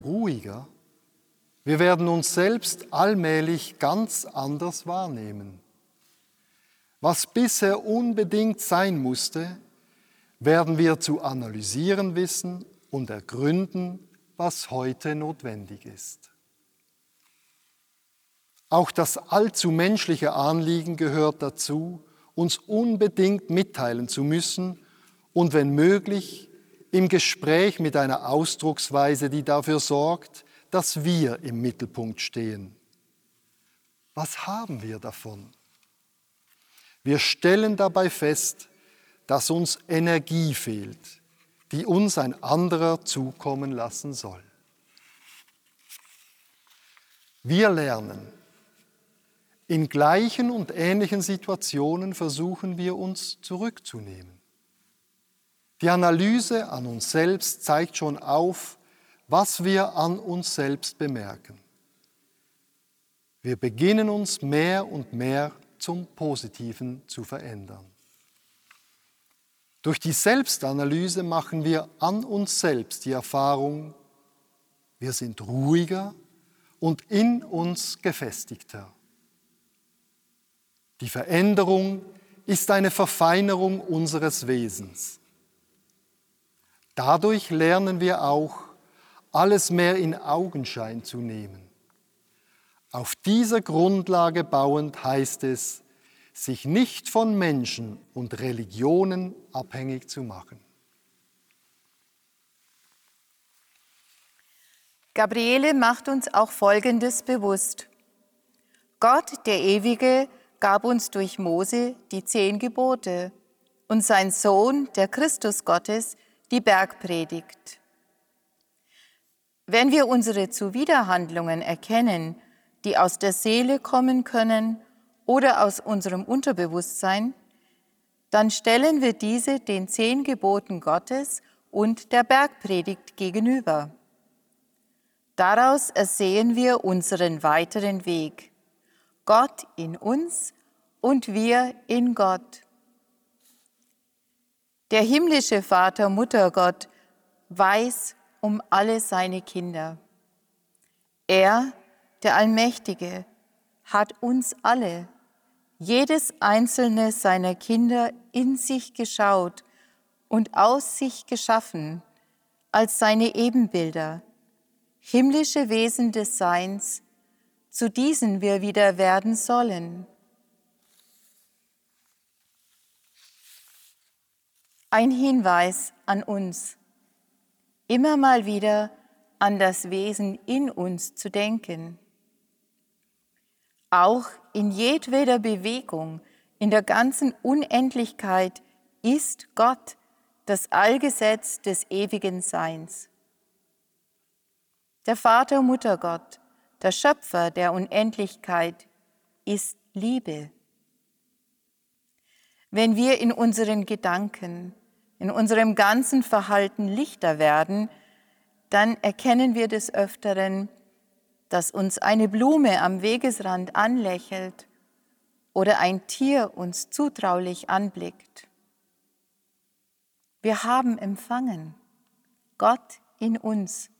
ruhiger. Wir werden uns selbst allmählich ganz anders wahrnehmen. Was bisher unbedingt sein musste, werden wir zu analysieren wissen und ergründen, was heute notwendig ist. Auch das allzu menschliche Anliegen gehört dazu, uns unbedingt mitteilen zu müssen und wenn möglich im Gespräch mit einer Ausdrucksweise, die dafür sorgt, dass wir im Mittelpunkt stehen. Was haben wir davon? Wir stellen dabei fest, dass uns Energie fehlt, die uns ein anderer zukommen lassen soll. Wir lernen. In gleichen und ähnlichen Situationen versuchen wir uns zurückzunehmen. Die Analyse an uns selbst zeigt schon auf, was wir an uns selbst bemerken. Wir beginnen uns mehr und mehr zum Positiven zu verändern. Durch die Selbstanalyse machen wir an uns selbst die Erfahrung, wir sind ruhiger und in uns gefestigter. Die Veränderung ist eine Verfeinerung unseres Wesens. Dadurch lernen wir auch, alles mehr in Augenschein zu nehmen. Auf dieser Grundlage bauend heißt es, sich nicht von Menschen und Religionen abhängig zu machen. Gabriele macht uns auch Folgendes bewusst. Gott, der Ewige, gab uns durch Mose die 10 Gebote und sein Sohn, der Christus Gottes, die Bergpredigt. Wenn wir unsere Zuwiderhandlungen erkennen, die aus der Seele kommen können oder aus unserem Unterbewusstsein, dann stellen wir diese den 10 Geboten Gottes und der Bergpredigt gegenüber. Daraus ersehen wir unseren weiteren Weg. Gott in uns und wir in Gott. Der himmlische Vater, Muttergott, weiß um alle seine Kinder. Er, der Allmächtige, hat uns alle, jedes einzelne seiner Kinder in sich geschaut und aus sich geschaffen, als seine Ebenbilder, himmlische Wesen des Seins, zu diesen wir wieder werden sollen. Ein Hinweis an uns, immer mal wieder an das Wesen in uns zu denken. Auch in jedweder Bewegung, in der ganzen Unendlichkeit ist Gott das Allgesetz des ewigen Seins. Der Vater, Muttergott, der Schöpfer der Unendlichkeit, ist Liebe. Wenn wir in unseren Gedanken, in unserem ganzen Verhalten lichter werden, dann erkennen wir des Öfteren, dass uns eine Blume am Wegesrand anlächelt oder ein Tier uns zutraulich anblickt. Wir haben empfangen, Gott in uns.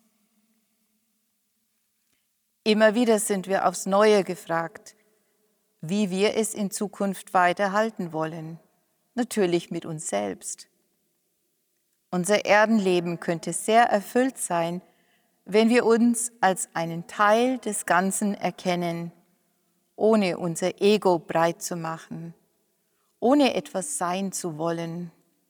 Immer wieder sind wir aufs Neue gefragt, wie wir es in Zukunft weiterhalten wollen. Natürlich mit uns selbst. Unser Erdenleben könnte sehr erfüllt sein, wenn wir uns als einen Teil des Ganzen erkennen, ohne unser Ego breit zu machen, ohne etwas sein zu wollen.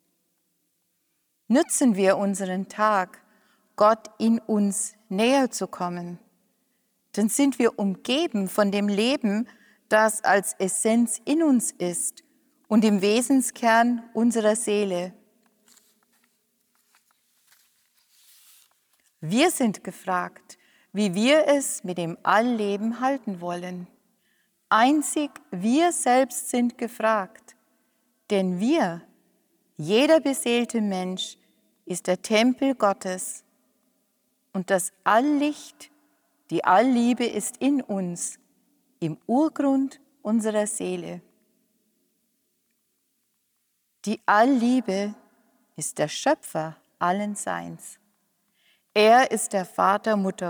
Nützen wir unseren Tag, Gott in uns näher zu kommen, dann sind wir umgeben von dem Leben, das als Essenz in uns ist und im Wesenskern unserer Seele. Wir sind gefragt, wie wir es mit dem Allleben halten wollen. Einzig wir selbst sind gefragt, denn wir, jeder beseelte Mensch, ist der Tempel Gottes und das Alllicht, die Allliebe ist in uns, im Urgrund unserer Seele. Die Allliebe ist der Schöpfer allen Seins. Er ist der Vater, Mutter